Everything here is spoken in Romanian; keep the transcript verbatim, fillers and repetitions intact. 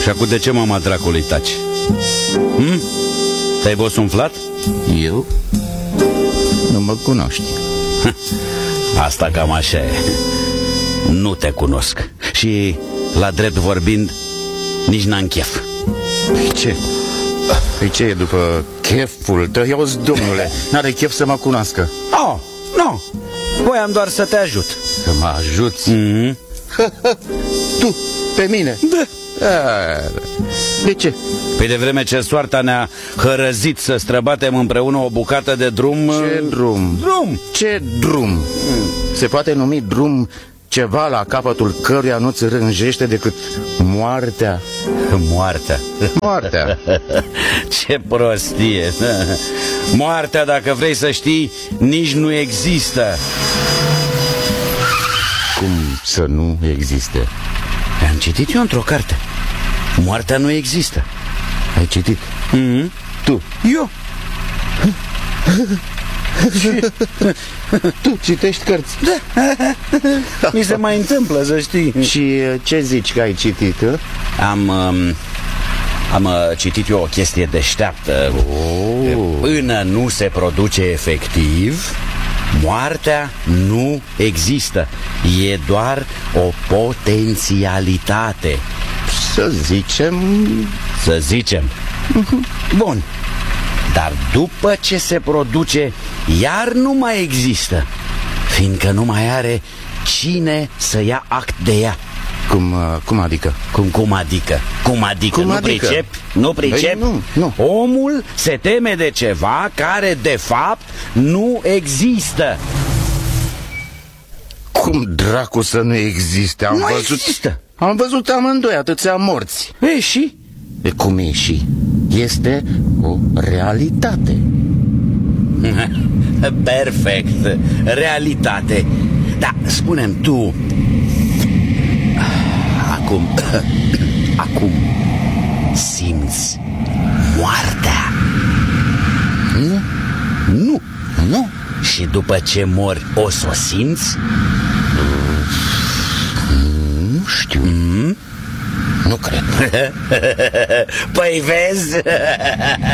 Și acum de ce mama dracului taci? Hm? Te-ai bosunflat? Eu? Nu mă cunoști. Asta cam așa e. Nu te cunosc. Și, la drept vorbind, nici n-am chef. Păi ce? Păi ce e după cheful tău? Ia-o-ți, domnule, n-are chef să mă cunoască. Oh, nu, voiam doar să te ajut. Să mă ajuți? Mm-hmm. Tu, pe mine? Da. A, de ce? Păi de vreme ce soarta ne-a hărăzit să străbatem împreună o bucată de drum... Ce drum? Drum! Ce drum? Mm. Se poate numi drum ceva la capătul căruia nu-ți rânjește decât moartea? Moartea. Moartea. Ce prostie. Moartea, dacă vrei să știi, nici nu există. Cum să nu existe? Am citit eu într-o carte. Moartea nu există. Ai citit? Mm-hmm. Tu? Eu. Tu citești cărți? Da. Mi se mai întâmplă, să știi. Și ce zici că ai citit? Hă? Am... Um, am uh, citit eu o chestie deșteaptă. Oh. Până nu se produce efectiv, moartea nu există. E doar o potențialitate. Să zicem... Să zicem. Bun. Dar după ce se produce, iar nu mai există, fiindcă nu mai are cine să ia act de ea. Cum, cum adică? Cum, cum adică? Cum adică? Cum nu adică? pricep? Nu pricep? Băi, nu, nu. Omul se teme de ceva care de fapt nu există. Cum dracu să nu existe? Am Nu văzut, există. Am văzut amândoi atâția morți. E, și? De cum e și? Este o realitate. Perfect. Realitate. Da, spune-mi tu. Acum Acum simți moartea? Nu? Nu. Nu? Și după ce mori o să o simți? Nu știu. Mm? Nu cred. Păi vezi?